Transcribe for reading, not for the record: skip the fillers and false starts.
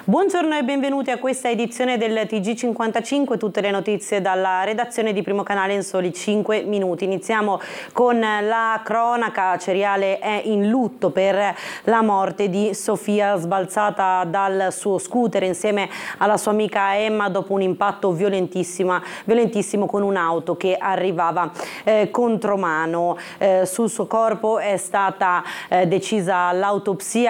Buongiorno e benvenuti a questa edizione del TG55, tutte le notizie dalla redazione di Primo Canale in soli 5 minuti. Iniziamo con la cronaca. Ceriale è in lutto per la morte di Sofia, sbalzata dal suo scooter insieme alla sua amica Emma dopo un impatto violentissimo con un'auto che arrivava contromano. Sul suo corpo è stata decisa l'autopsia